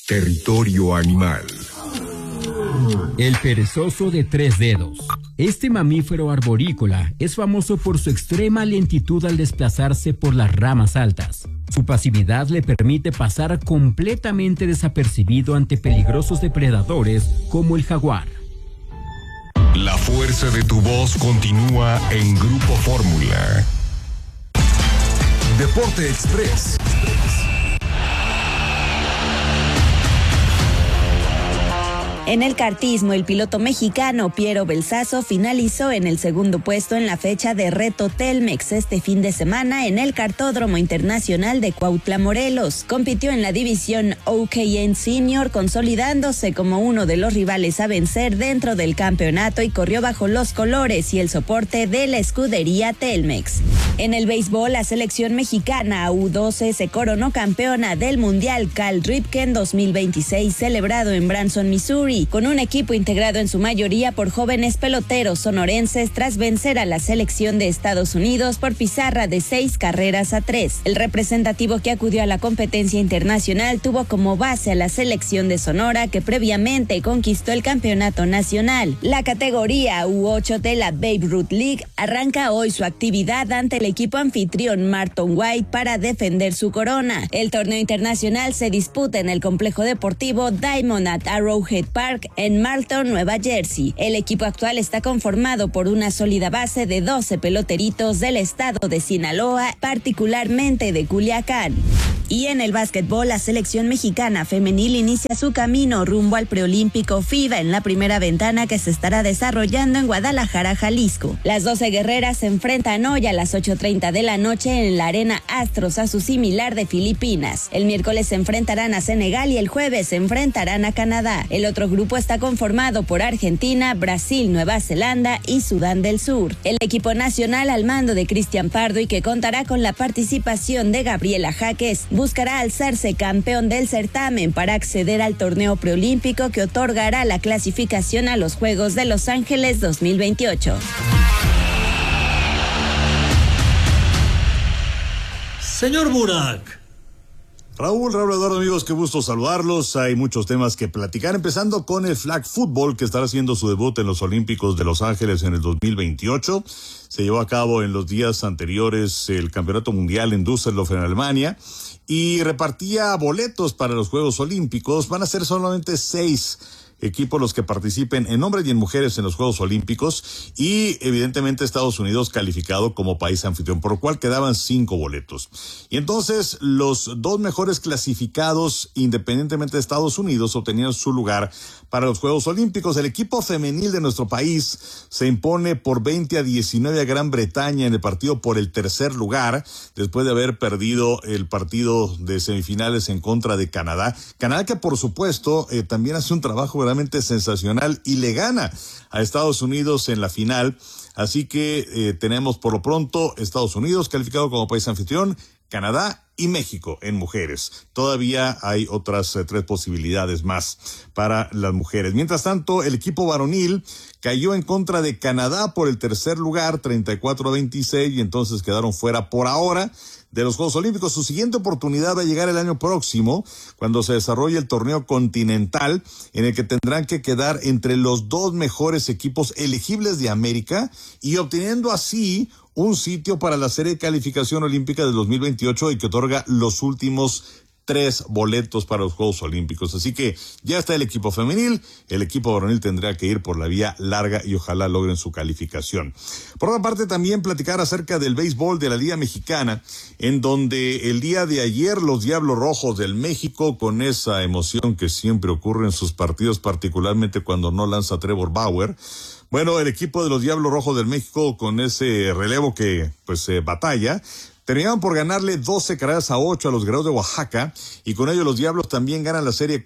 Territorio animal. El perezoso de 3 dedos. Este mamífero arborícola es famoso por su extrema lentitud al desplazarse por las ramas altas. Su pasividad le permite pasar completamente desapercibido ante peligrosos depredadores como el jaguar. La fuerza de tu voz continúa en Grupo Fórmula. Deporte Express. En el kartismo, el piloto mexicano Piero Belsazo finalizó en el segundo puesto en la fecha de Reto Telmex este fin de semana en el Kartódromo Internacional de Cuautla, Morelos. Compitió en la división OKN Senior, consolidándose como uno de los rivales a vencer dentro del campeonato y corrió bajo los colores y el soporte de la escudería Telmex. En el béisbol, la selección mexicana U12 se coronó campeona del Mundial Cal Ripken 2026 celebrado en Branson, Missouri, con un equipo integrado en su mayoría por jóvenes peloteros sonorenses tras vencer a la selección de Estados Unidos por pizarra de 6-3. El representativo que acudió a la competencia internacional tuvo como base a la selección de Sonora que previamente conquistó el campeonato nacional. La categoría U8 de la Babe Ruth League arranca hoy su actividad ante el equipo anfitrión Martin White para defender su corona. El torneo internacional se disputa en el complejo deportivo Diamond at Arrowhead Park en Marlton, Nueva Jersey. El equipo actual está conformado por una sólida base de 12 peloteritos del estado de Sinaloa, particularmente de Culiacán. Y en el básquetbol, la selección mexicana femenil inicia su camino rumbo al preolímpico FIBA en la primera ventana que se estará desarrollando en Guadalajara, Jalisco. Las 12 guerreras se enfrentan hoy a las 8:30 de la noche en la Arena Astros a su similar de Filipinas. El miércoles se enfrentarán a Senegal y el jueves se enfrentarán a Canadá. El otro grupo está conformado por Argentina, Brasil, Nueva Zelanda y Sudán del Sur. El equipo nacional al mando de Cristian Pardo y que contará con la participación de Gabriela Jaques buscará alzarse campeón del certamen para acceder al torneo preolímpico que otorgará la clasificación a los Juegos de Los Ángeles 2028. Señor Burak. Raúl Eduardo, amigos, qué gusto saludarlos. Hay muchos temas que platicar, empezando con el flag football que estará haciendo su debut en los Olímpicos de Los Ángeles en el 2028. Se llevó a cabo en los días anteriores el Campeonato Mundial en Düsseldorf, en Alemania, y repartía boletos para los Juegos Olímpicos. Van a ser solamente 6 equipos los que participen en hombres y en mujeres en los Juegos Olímpicos y evidentemente Estados Unidos calificado como país anfitrión, por lo cual quedaban 5 boletos. Y entonces los 2 mejores clasificados independientemente de Estados Unidos obtenían su lugar para los Juegos Olímpicos. El equipo femenil de nuestro país se impone por 20-19 a Gran Bretaña en el partido por el tercer lugar, después de haber perdido el partido de semifinales en contra de Canadá. Canadá que por supuesto también hace un trabajo realmente sensacional y le gana a Estados Unidos en la final. Así que tenemos por lo pronto Estados Unidos calificado como país anfitrión, Canadá y México en mujeres. Todavía hay otras 3 posibilidades más para las mujeres. Mientras tanto, el equipo varonil cayó en contra de Canadá por el tercer lugar, 34-26, y entonces quedaron fuera por ahora de los Juegos Olímpicos. Su siguiente oportunidad va a llegar el año próximo, cuando se desarrolle el torneo continental, en el que tendrán que quedar entre los 2 mejores equipos elegibles de América y obteniendo así un sitio para la serie de calificación olímpica del 2028 y que otorga los últimos 3 boletos para los Juegos Olímpicos. Así que ya está el equipo femenil, el equipo varonil tendrá que ir por la vía larga y ojalá logren su calificación. Por otra parte, también platicar acerca del béisbol de la Liga Mexicana, en donde el día de ayer los Diablos Rojos del México, con esa emoción que siempre ocurre en sus partidos, particularmente cuando no lanza Trevor Bauer, bueno, el equipo de los Diablos Rojos del México, con ese relevo que pues batalla, terminaron por ganarle 12-8 a los Guerreros de Oaxaca, y con ello los Diablos también ganan la serie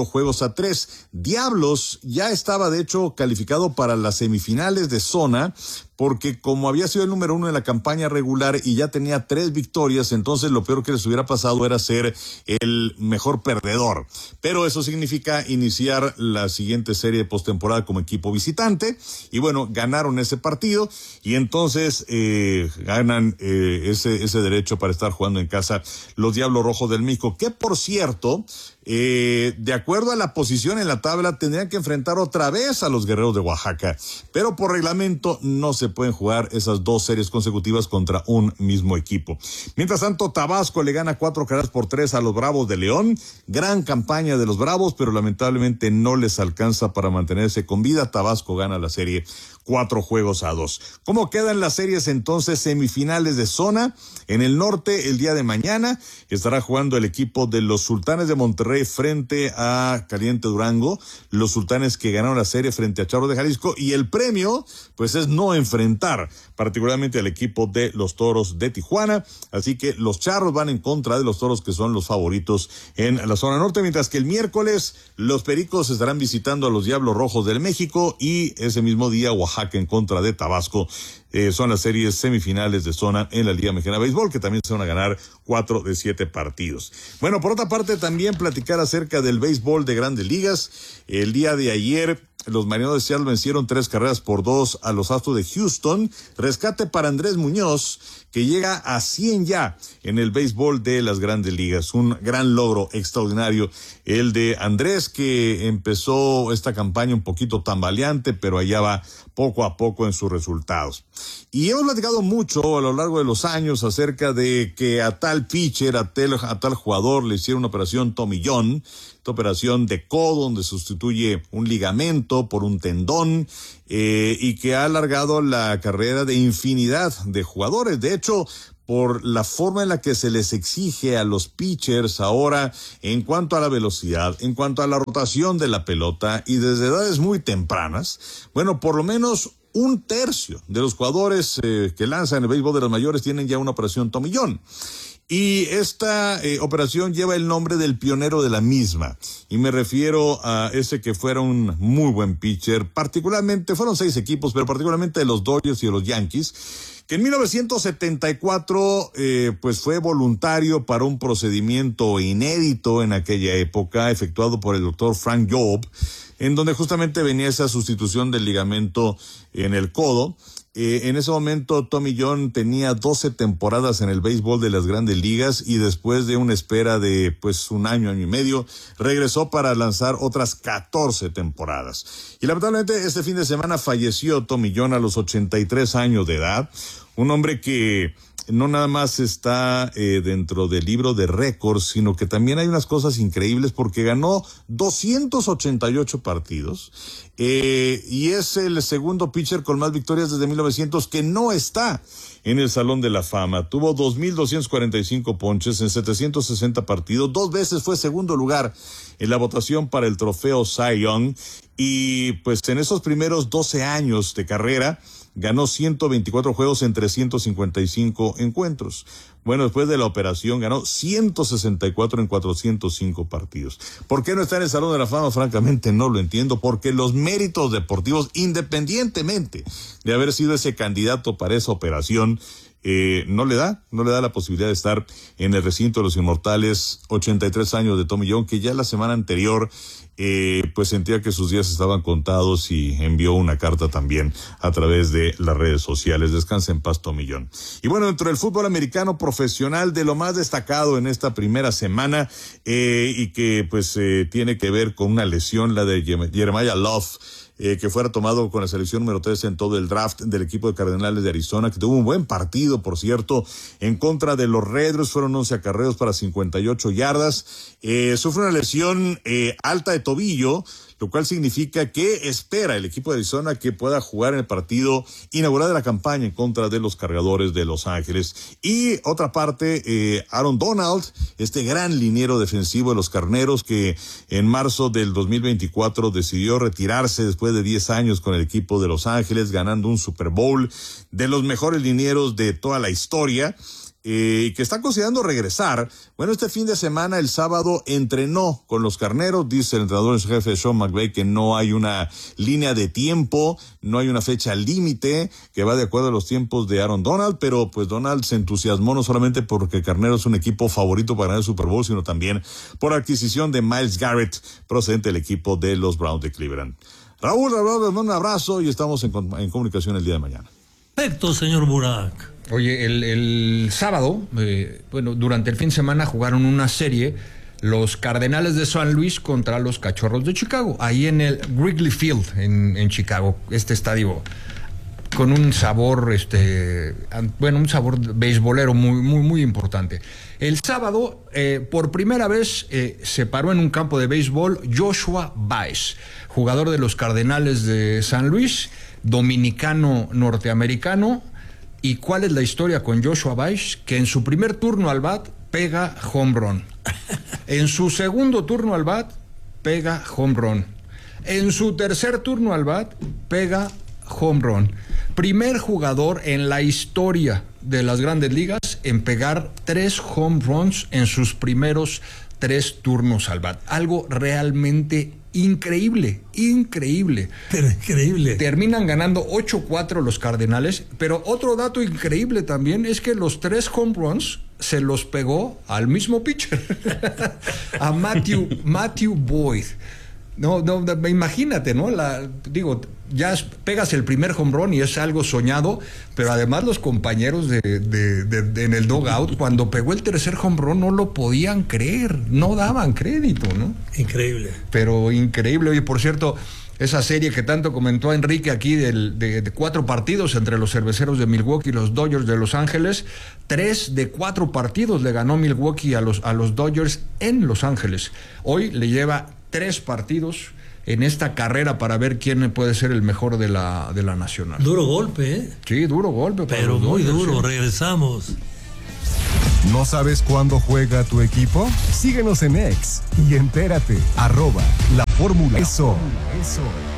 4-3. Diablos ya estaba de hecho calificado para las semifinales de zona, porque como había sido el número 1 en la campaña regular y ya tenía 3 victorias, entonces lo peor que les hubiera pasado era ser el mejor perdedor. Pero eso significa iniciar la siguiente serie de postemporada como equipo visitante, y bueno, ganaron ese partido, y entonces ganan ese derecho para estar jugando en casa los Diablos Rojos del México, que por cierto, de acuerdo a la posición en la tabla, tendrían que enfrentar otra vez a los Guerreros de Oaxaca, pero por reglamento no se pueden jugar esas dos series consecutivas contra un mismo equipo. Mientras tanto, Tabasco le gana 4-3 a los Bravos de León. Gran campaña de los Bravos, pero lamentablemente no les alcanza para mantenerse con vida. Tabasco gana la serie 4-2. ¿Cómo quedan las series entonces? Semifinales de zona. En el norte, el día de mañana, estará jugando el equipo de los Sultanes de Monterrey frente a Caliente Durango. Los Sultanes que ganaron la serie frente a Charros de Jalisco. Y el premio, pues, es no enfrentar particularmente al equipo de los Toros de Tijuana. Así que los Charros van en contra de los Toros, que son los favoritos en la zona norte. Mientras que el miércoles, los Pericos estarán visitando a los Diablos Rojos del México. Y ese mismo día, Oaxaca en contra de Tabasco. Son las series semifinales de zona en la Liga Mexicana de Béisbol, que también se van a ganar 4 de 7 partidos. Bueno, por otra parte, también platicar acerca del béisbol de Grandes Ligas. El día de ayer, los Marineros de Seattle vencieron 3-2 a los Astros de Houston. Rescate para Andrés Muñoz, que llega a 100 ya en el béisbol de las Grandes Ligas. Un gran logro extraordinario el de Andrés, que empezó esta campaña un poquito tambaleante, pero allá va poco a poco en sus resultados. Y hemos platicado mucho a lo largo de los años acerca de que a tal pitcher, a tal jugador le hicieron una operación Tommy John, esta operación de codo donde sustituye un ligamento por un tendón, y que ha alargado la carrera de infinidad de jugadores. De hecho, por la forma en la que se les exige a los pitchers ahora en cuanto a la velocidad, en cuanto a la rotación de la pelota y desde edades muy tempranas, bueno, por lo menos un tercio de los jugadores que lanzan el béisbol de las mayores tienen ya una operación Tommy John. Y esta operación lleva el nombre del pionero de la misma, y me refiero a ese que fuera un muy buen pitcher, particularmente, fueron 6 equipos, pero particularmente de los Dodgers y de los Yankees, que en 1974 pues fue voluntario para un procedimiento inédito en aquella época, efectuado por el doctor Frank Job, en donde justamente venía esa sustitución del ligamento en el codo. En ese momento Tommy John tenía 12 temporadas en el béisbol de las Grandes Ligas, y después de una espera de pues un año y medio, regresó para lanzar otras 14 temporadas. Y lamentablemente este fin de semana falleció Tommy John a los 83 años de edad, un hombre que no nada más está dentro del libro de récords, sino que también hay unas cosas increíbles, porque ganó 288 partidos, y es el segundo pitcher con más victorias desde 1900 que no está en el Salón de la Fama. Tuvo 2,245 ponches en 760 partidos, 2 veces fue segundo lugar en la votación para el trofeo Cy Young, y pues en esos primeros 12 años de carrera ganó 124 juegos en 355 encuentros. Bueno, después de la operación ganó 164 en 405 partidos. ¿Por qué no está en el Salón de la Fama? Francamente no lo entiendo, porque los méritos deportivos, independientemente de haber sido ese candidato para esa operación, no le da la posibilidad de estar en el recinto de los inmortales. 83 años de Tommy John, que ya la semana anterior pues sentía que sus días estaban contados, y envió una carta también a través de las redes sociales. Descansa en paz, Tommy John. Y bueno, dentro del fútbol americano profesional, de lo más destacado en esta primera semana, y que pues tiene que ver con una lesión, la de Jeremiah Love, que fuera tomado con la selección número 3 en todo el draft del equipo de Cardenales de Arizona, que tuvo un buen partido, por cierto, en contra de los Redros. Fueron 11 acarreos para 58 yardas. Sufre una lesión alta de tobillo, lo cual significa que espera el equipo de Arizona que pueda jugar en el partido inaugural de la campaña en contra de los Cargadores de Los Ángeles. Y otra parte, Aaron Donald, este gran liniero defensivo de los Carneros, que en marzo del 2024 decidió retirarse después de 10 años con el equipo de Los Ángeles, ganando un Super Bowl, de los mejores linieros de toda la historia, que está considerando regresar. Bueno, este fin de semana, el sábado, entrenó con los Carneros. Dice el entrenador en jefe Sean McVay que no hay una línea de tiempo, no hay una fecha límite, que va de acuerdo a los tiempos de Aaron Donald, pero pues Donald se entusiasmó no solamente porque Carneros es un equipo favorito para ganar el Super Bowl, sino también por la adquisición de Myles Garrett, procedente del equipo de los Browns de Cleveland. Raúl, un abrazo, y estamos en comunicación el día de mañana. Perfecto, señor Burak. Oye, el sábado, durante el fin de semana jugaron una serie los Cardenales de San Luis contra los Cachorros de Chicago, ahí en el Wrigley Field en Chicago, este estadio con un sabor, un sabor beisbolero muy importante. El sábado, por primera vez, se paró en un campo de béisbol Joshua Baez, jugador de los Cardenales de San Luis, dominicano norteamericano. ¿Y cuál es la historia con Joshua Baez? Que en su primer turno al bat pega home run. En su segundo turno al bat pega home run. En su tercer turno al bat pega home run. Primer jugador en la historia de las Grandes Ligas en pegar 3 home runs en sus primeros 3 turnos al bat. Algo realmente increíble. Pero increíble. Terminan ganando 8-4 los Cardenales, pero otro dato increíble también es que los 3 home runs se los pegó al mismo pitcher, a Matthew Boyd. No, imagínate, ¿no? Ya pegas el primer home run y es algo soñado, pero además los compañeros en el dugout, cuando pegó el tercer home run, no lo podían creer, no daban crédito, ¿no? Increíble. Pero increíble. Oye, por cierto, esa serie que tanto comentó Enrique aquí de 4 partidos entre los Cerveceros de Milwaukee y los Dodgers de Los Ángeles, 3 de 4 partidos le ganó Milwaukee a los Dodgers en Los Ángeles. Hoy le lleva 3 partidos en esta carrera para ver quién puede ser el mejor de la nacional. Duro golpe, ¿eh? Sí, duro golpe. Pero muy Dodgers, duro, sí. Regresamos. ¿No sabes cuándo juega tu equipo? Síguenos en X y entérate. @La Fórmula. Eso.